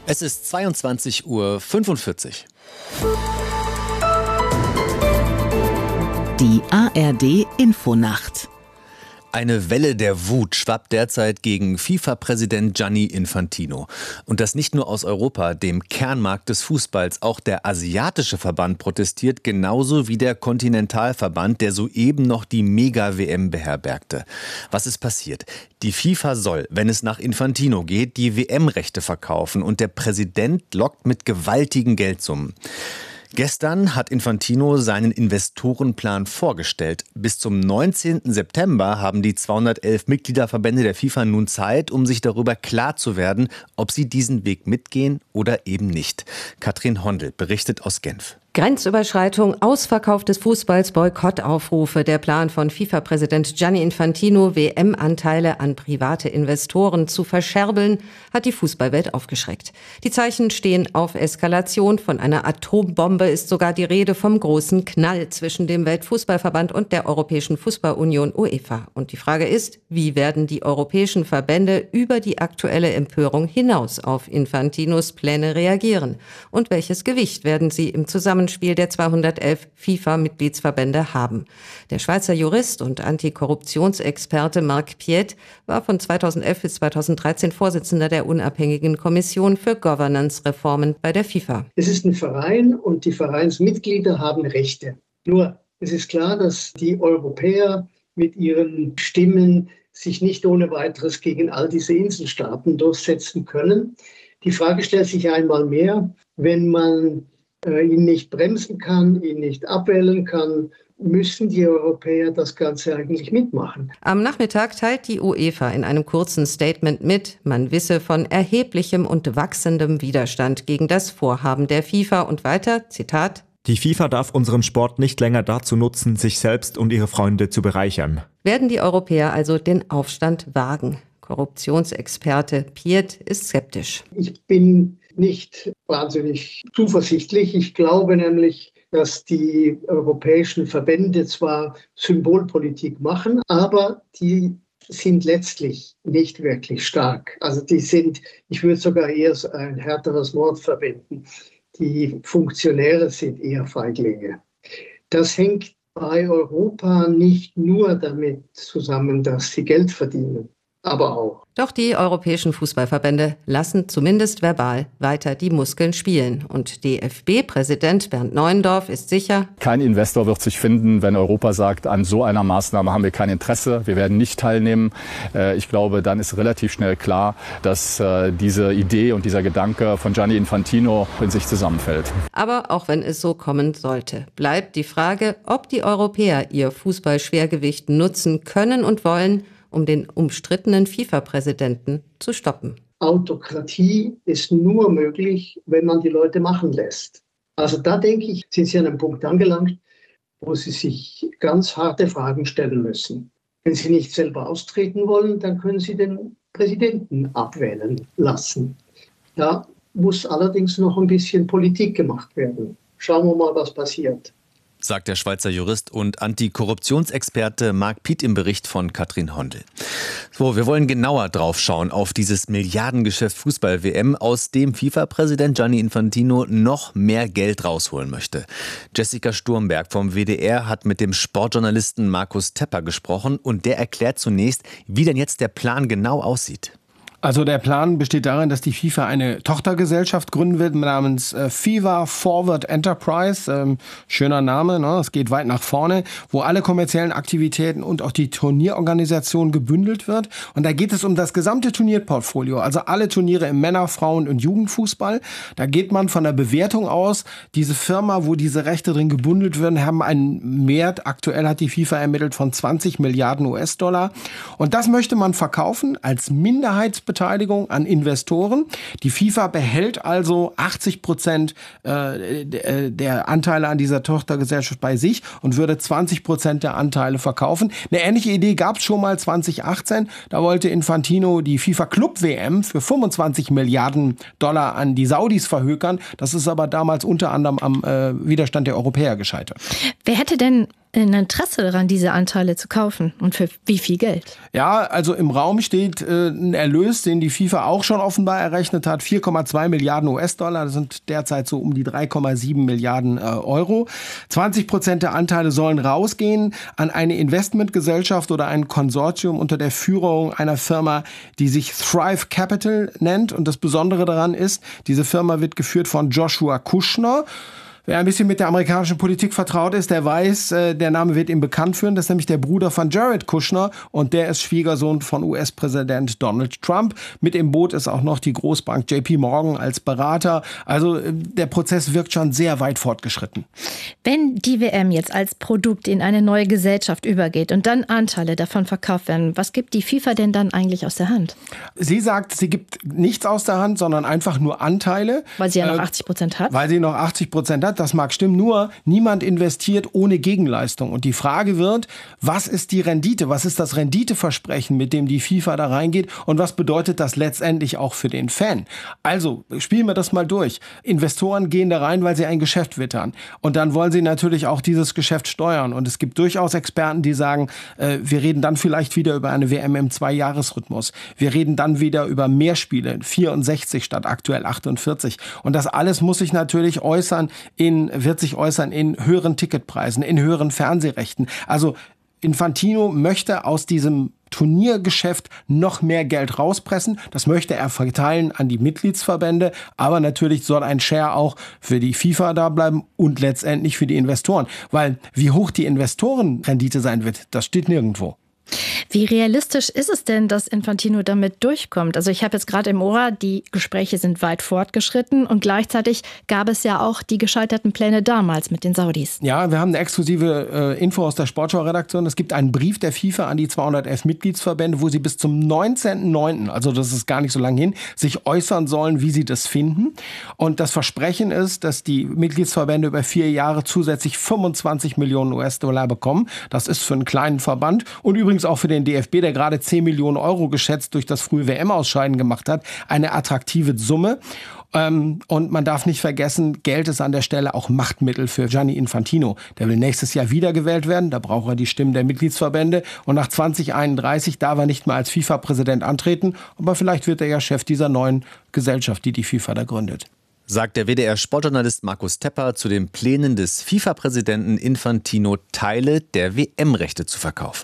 Es ist 22:45 Uhr. Die ARD-Infonacht. Eine Welle der Wut schwappt derzeit gegen FIFA-Präsident Gianni Infantino. Und das nicht nur aus Europa, dem Kernmarkt des Fußballs. Auch der asiatische Verband protestiert, genauso wie der Kontinentalverband, der soeben noch die Mega-WM beherbergte. Was ist passiert? Die FIFA soll, wenn es nach Infantino geht, die WM-Rechte verkaufen. Und der Präsident lockt mit gewaltigen Geldsummen. Gestern hat Infantino seinen Investorenplan vorgestellt. Bis zum 19. September haben die 211 Mitgliederverbände der FIFA nun Zeit, um sich darüber klar zu werden, ob sie diesen Weg mitgehen oder eben nicht. Katrin Hondel berichtet aus Genf. Grenzüberschreitung, Ausverkauf des Fußballs, Boykottaufrufe. Der Plan von FIFA-Präsident Gianni Infantino, WM-Anteile an private Investoren zu verscherbeln, hat die Fußballwelt aufgeschreckt. Die Zeichen stehen auf Eskalation. Von einer Atombombe ist sogar die Rede, vom großen Knall zwischen dem Weltfußballverband und der Europäischen Fußballunion UEFA. Und die Frage ist, wie werden die europäischen Verbände über die aktuelle Empörung hinaus auf Infantinos Pläne reagieren? Und welches Gewicht werden sie im Zusammenspiel der 211 FIFA-Mitgliedsverbände haben? Der Schweizer Jurist und Antikorruptionsexperte Marc Piet war von 2011 bis 2013 Vorsitzender der unabhängigen Kommission für Governance-Reformen bei der FIFA. Es ist ein Verein und die Vereinsmitglieder haben Rechte. Nur, es ist klar, dass die Europäer mit ihren Stimmen sich nicht ohne weiteres gegen all diese Inselstaaten durchsetzen können. Die Frage stellt sich einmal mehr, wenn man ihn nicht bremsen kann, ihn nicht abwählen kann, müssen die Europäer das Ganze eigentlich mitmachen. Am Nachmittag teilt die UEFA in einem kurzen Statement mit, man wisse von erheblichem und wachsendem Widerstand gegen das Vorhaben der FIFA und weiter, Zitat: Die FIFA darf unseren Sport nicht länger dazu nutzen, sich selbst und ihre Freunde zu bereichern. Werden die Europäer also den Aufstand wagen? Korruptionsexperte Piet ist skeptisch. Ich bin nicht wahnsinnig zuversichtlich. Ich glaube nämlich, dass die europäischen Verbände zwar Symbolpolitik machen, aber die sind letztlich nicht wirklich stark. Also die sind, ich würde sogar eher ein härteres Wort verwenden, die Funktionäre sind eher Feiglinge. Das hängt bei Europa nicht nur damit zusammen, dass sie Geld verdienen, aber auch. Doch die europäischen Fußballverbände lassen zumindest verbal weiter die Muskeln spielen. Und DFB-Präsident Bernd Neuendorf ist sicher: Kein Investor wird sich finden, wenn Europa sagt, an so einer Maßnahme haben wir kein Interesse, wir werden nicht teilnehmen. Ich glaube, dann ist relativ schnell klar, dass diese Idee und dieser Gedanke von Gianni Infantino in sich zusammenfällt. Aber auch wenn es so kommen sollte, bleibt die Frage, ob die Europäer ihr Fußballschwergewicht nutzen können und wollen, um den umstrittenen FIFA-Präsidenten zu stoppen. Autokratie ist nur möglich, wenn man die Leute machen lässt. Also da denke ich, sind Sie an einem Punkt angelangt, wo Sie sich ganz harte Fragen stellen müssen. Wenn Sie nicht selber austreten wollen, dann können Sie den Präsidenten abwählen lassen. Da muss allerdings noch ein bisschen Politik gemacht werden. Schauen wir mal, was passiert, sagt der Schweizer Jurist und Antikorruptionsexperte Marc Piet im Bericht von Katrin Hondel. So, wir wollen genauer drauf schauen auf dieses Milliardengeschäft Fußball-WM, aus dem FIFA-Präsident Gianni Infantino noch mehr Geld rausholen möchte. Jessica Sturmberg vom WDR hat mit dem Sportjournalisten Markus Tepper gesprochen und der erklärt zunächst, wie denn jetzt der Plan genau aussieht. Also der Plan besteht darin, dass die FIFA eine Tochtergesellschaft gründen wird namens FIFA Forward Enterprise. Schöner Name, ne? Es geht weit nach vorne, wo alle kommerziellen Aktivitäten und auch die Turnierorganisation gebündelt wird. Und da geht es um das gesamte Turnierportfolio, also alle Turniere im Männer-, Frauen- und Jugendfußball. Da geht man von der Bewertung aus, diese Firma, wo diese Rechte drin gebündelt werden, haben einen Wert, aktuell hat die FIFA ermittelt, von 20 Milliarden US-Dollar. Und das möchte man verkaufen als Minderheitsbeteiligung an Investoren. Die FIFA behält also 80% der Anteile an dieser Tochtergesellschaft bei sich und würde 20% der Anteile verkaufen. Eine ähnliche Idee gab es schon mal 2018. Da wollte Infantino die FIFA Club WM für 25 Milliarden Dollar an die Saudis verhökern. Das ist aber damals unter anderem am Widerstand der Europäer gescheitert. Wer hätte denn ein Interesse daran, diese Anteile zu kaufen und für wie viel Geld? Ja, also im Raum steht ein Erlös, den die FIFA auch schon offenbar errechnet hat, 4,2 Milliarden US-Dollar, das sind derzeit so um die 3,7 Milliarden Euro. 20% der Anteile sollen rausgehen an eine Investmentgesellschaft oder ein Konsortium unter der Führung einer Firma, die sich Thrive Capital nennt. Und das Besondere daran ist, diese Firma wird geführt von Joshua Kushner. Wer ein bisschen mit der amerikanischen Politik vertraut ist, der weiß, der Name wird ihm bekannt führen. Das ist nämlich der Bruder von Jared Kushner und der ist Schwiegersohn von US-Präsident Donald Trump. Mit im Boot ist auch noch die Großbank JP Morgan als Berater. Also der Prozess wirkt schon sehr weit fortgeschritten. Wenn die WM jetzt als Produkt in eine neue Gesellschaft übergeht und dann Anteile davon verkauft werden, was gibt die FIFA denn dann eigentlich aus der Hand? Sie sagt, sie gibt nichts aus der Hand, sondern einfach nur Anteile. Weil sie ja noch 80% hat? Weil sie noch 80% hat. Das mag stimmen, nur niemand investiert ohne Gegenleistung. Und die Frage wird, was ist die Rendite? Was ist das Renditeversprechen, mit dem die FIFA da reingeht? Und was bedeutet das letztendlich auch für den Fan? Also, spielen wir das mal durch. Investoren gehen da rein, weil sie ein Geschäft wittern. Und dann wollen sie natürlich auch dieses Geschäft steuern. Und es gibt durchaus Experten, die sagen, wir reden dann vielleicht wieder über eine WM im 2-Jahres-Rhythmus. Wir reden dann wieder über mehr Spiele, 64 statt aktuell 48. Und das alles muss sich natürlich wird sich äußern in höheren Ticketpreisen, in höheren Fernsehrechten. Also Infantino möchte aus diesem Turniergeschäft noch mehr Geld rauspressen. Das möchte er verteilen an die Mitgliedsverbände. Aber natürlich soll ein Share auch für die FIFA da bleiben und letztendlich für die Investoren. Weil wie hoch die Investorenrendite sein wird, das steht nirgendwo. Wie realistisch ist es denn, dass Infantino damit durchkommt? Also ich habe jetzt gerade im Ohr, die Gespräche sind weit fortgeschritten und gleichzeitig gab es ja auch die gescheiterten Pläne damals mit den Saudis. Ja, wir haben eine exklusive Info aus der Sportschau-Redaktion. Es gibt einen Brief der FIFA an die 211 Mitgliedsverbände, wo sie bis zum 19.09., also das ist gar nicht so lange hin, sich äußern sollen, wie sie das finden. Und das Versprechen ist, dass die Mitgliedsverbände über 4 Jahre zusätzlich 25 Millionen US-Dollar bekommen. Das ist für einen kleinen Verband und übrigens auch für den DFB, der gerade 10 Millionen Euro geschätzt durch das frühe WM-Ausscheiden gemacht hat, eine attraktive Summe. Und man darf nicht vergessen, Geld ist an der Stelle auch Machtmittel für Gianni Infantino. Der will nächstes Jahr wiedergewählt werden, da braucht er die Stimmen der Mitgliedsverbände. Und nach 2031 darf er nicht mehr als FIFA-Präsident antreten, aber vielleicht wird er ja Chef dieser neuen Gesellschaft, die FIFA da gründet. Sagt der WDR-Sportjournalist Markus Tepper zu den Plänen des FIFA-Präsidenten Infantino, Teile der WM-Rechte zu verkaufen.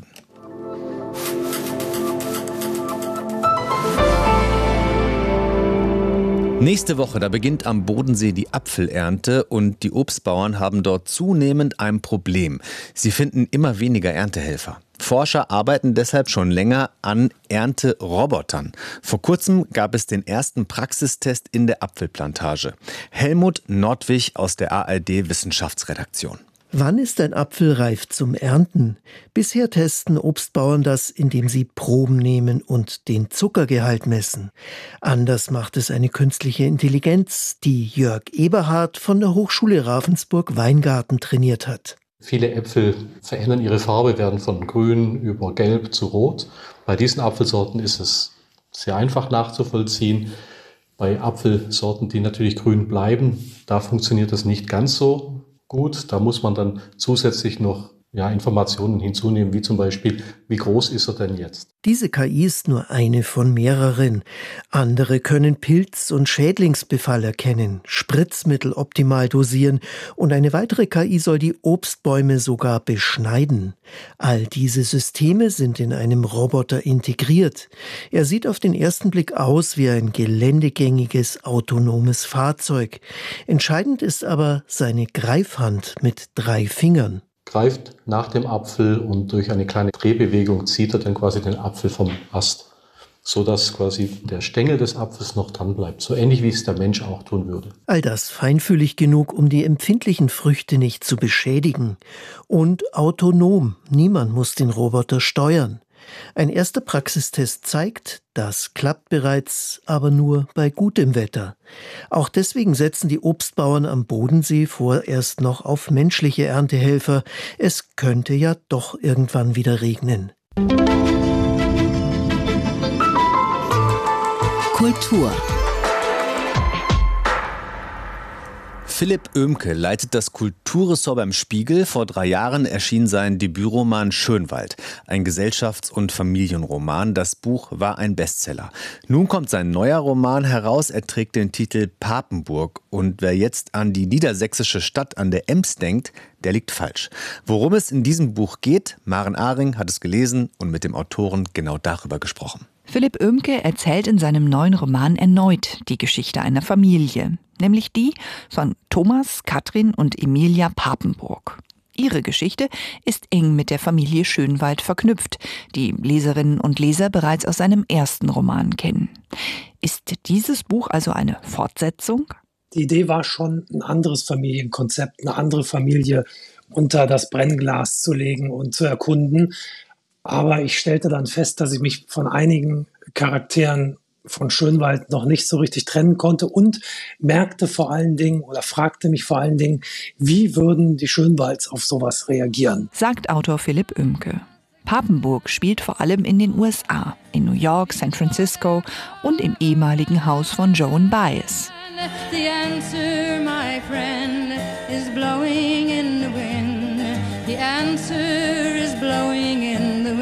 Nächste Woche, da beginnt am Bodensee die Apfelernte und die Obstbauern haben dort zunehmend ein Problem. Sie finden immer weniger Erntehelfer. Forscher arbeiten deshalb schon länger an Ernterobotern. Vor kurzem gab es den ersten Praxistest in der Apfelplantage. Helmut Nordwig aus der ARD Wissenschaftsredaktion. Wann ist ein Apfel reif zum Ernten? Bisher testen Obstbauern das, indem sie Proben nehmen und den Zuckergehalt messen. Anders macht es eine künstliche Intelligenz, die Jörg Eberhard von der Hochschule Ravensburg-Weingarten trainiert hat. Viele Äpfel verändern ihre Farbe, werden von grün über gelb zu rot. Bei diesen Apfelsorten ist es sehr einfach nachzuvollziehen. Bei Apfelsorten, die natürlich grün bleiben, da funktioniert das nicht ganz so gut. Da muss man dann zusätzlich noch Informationen hinzunehmen, wie zum Beispiel, wie groß ist er denn jetzt? Diese KI ist nur eine von mehreren. Andere können Pilz- und Schädlingsbefall erkennen, Spritzmittel optimal dosieren und eine weitere KI soll die Obstbäume sogar beschneiden. All diese Systeme sind in einem Roboter integriert. Er sieht auf den ersten Blick aus wie ein geländegängiges, autonomes Fahrzeug. Entscheidend ist aber seine Greifhand mit 3 Fingern. Greift nach dem Apfel und durch eine kleine Drehbewegung zieht er dann quasi den Apfel vom Ast, sodass quasi der Stängel des Apfels noch dran bleibt, so ähnlich wie es der Mensch auch tun würde. All das feinfühlig genug, um die empfindlichen Früchte nicht zu beschädigen. Und autonom, niemand muss den Roboter steuern. Ein erster Praxistest zeigt, das klappt bereits, aber nur bei gutem Wetter. Auch deswegen setzen die Obstbauern am Bodensee vorerst noch auf menschliche Erntehelfer. Es könnte ja doch irgendwann wieder regnen. Kultur. Philipp Oemke leitet das Kulturressort beim Spiegel. Vor 3 Jahren erschien sein Debütroman Schönwald, ein Gesellschafts- und Familienroman. Das Buch war ein Bestseller. Nun kommt sein neuer Roman heraus. Er trägt den Titel Papenburg. Und wer jetzt an die niedersächsische Stadt an der Ems denkt, der liegt falsch. Worum es in diesem Buch geht, Maren Ahring hat es gelesen und mit dem Autoren genau darüber gesprochen. Philipp Oemke erzählt in seinem neuen Roman erneut die Geschichte einer Familie, nämlich die von Thomas, Katrin und Emilia Papenburg. Ihre Geschichte ist eng mit der Familie Schönwald verknüpft, die Leserinnen und Leser bereits aus seinem ersten Roman kennen. Ist dieses Buch also eine Fortsetzung? Die Idee war schon, ein anderes Familienkonzept, eine andere Familie unter das Brennglas zu legen und zu erkunden. Aber ich stellte dann fest, dass ich mich von einigen Charakteren von Schönwald noch nicht so richtig trennen konnte und merkte vor allen Dingen oder fragte mich vor allen Dingen, wie würden die Schönwalds auf sowas reagieren? Sagt Autor Philipp Oemke. Papenburg spielt vor allem in den USA, in New York, San Francisco und im ehemaligen Haus von Joan Baez. The answer, my friend, is blowing in the wind. The answer is blowing in the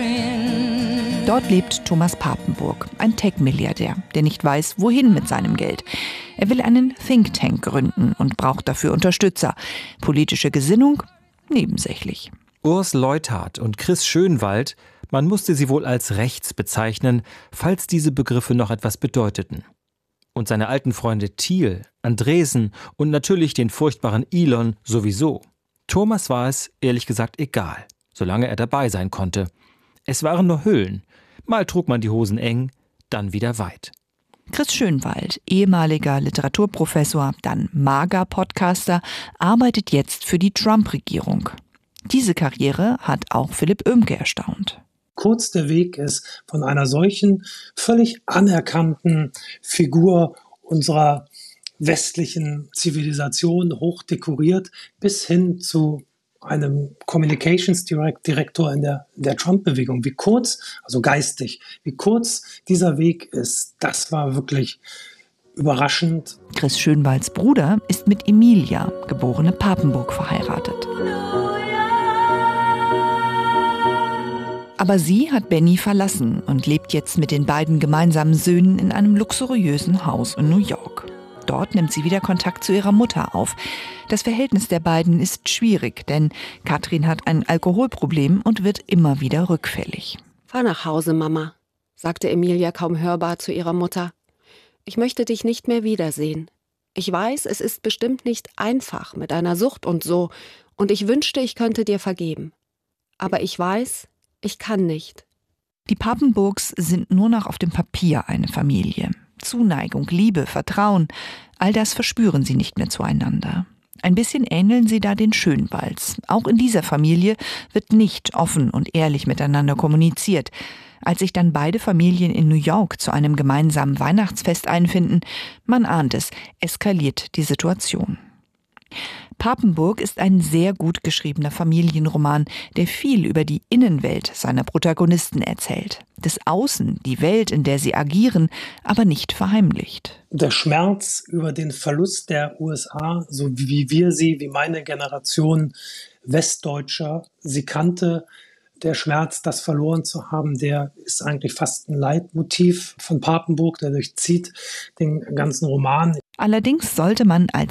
wind. Dort lebt Thomas Papenburg, ein Tech-Milliardär, der nicht weiß, wohin mit seinem Geld. Er will einen Think Tank gründen und braucht dafür Unterstützer. Politische Gesinnung? Nebensächlich. Urs Leuthard und Chris Schönwald, man musste sie wohl als rechts bezeichnen, falls diese Begriffe noch etwas bedeuteten. Und seine alten Freunde Thiel, Andresen und natürlich den furchtbaren Elon sowieso. Thomas war es, ehrlich gesagt, egal, solange er dabei sein konnte. Es waren nur Hüllen. Mal trug man die Hosen eng, dann wieder weit. Chris Schönwald, ehemaliger Literaturprofessor, dann Mager-Podcaster, arbeitet jetzt für die Trump-Regierung. Diese Karriere hat auch Philipp Oemke erstaunt. Kurz der Weg ist von einer solchen völlig anerkannten Figur unserer westlichen Zivilisation, hochdekoriert, bis hin zu einem Communications Director in der Trump-Bewegung. Wie kurz, also geistig, wie kurz dieser Weg ist, das war wirklich überraschend. Chris Schönwalds Bruder ist mit Emilia, geborene Papenburg, verheiratet. Aber sie hat Benny verlassen und lebt jetzt mit den beiden gemeinsamen Söhnen in einem luxuriösen Haus in New York. Dort nimmt sie wieder Kontakt zu ihrer Mutter auf. Das Verhältnis der beiden ist schwierig, denn Katrin hat ein Alkoholproblem und wird immer wieder rückfällig. Fahr nach Hause, Mama, sagte Emilia kaum hörbar zu ihrer Mutter. Ich möchte dich nicht mehr wiedersehen. Ich weiß, es ist bestimmt nicht einfach mit einer Sucht und so, und ich wünschte, ich könnte dir vergeben. Aber ich weiß, ich kann nicht. Die Papenburgs sind nur noch auf dem Papier eine Familie. Zuneigung, Liebe, Vertrauen, all das verspüren sie nicht mehr zueinander. Ein bisschen ähneln sie da den Schönwalds. Auch in dieser Familie wird nicht offen und ehrlich miteinander kommuniziert. Als sich dann beide Familien in New York zu einem gemeinsamen Weihnachtsfest einfinden, man ahnt es, eskaliert die Situation. Papenburg ist ein sehr gut geschriebener Familienroman, der viel über die Innenwelt seiner Protagonisten erzählt. Das Außen, die Welt, in der sie agieren, aber nicht verheimlicht. Der Schmerz über den Verlust der USA, so wie wir sie, wie meine Generation Westdeutscher sie kannte, der Schmerz, das verloren zu haben, der ist eigentlich fast ein Leitmotiv von Papenburg, der durchzieht den ganzen Roman. Allerdings sollte man als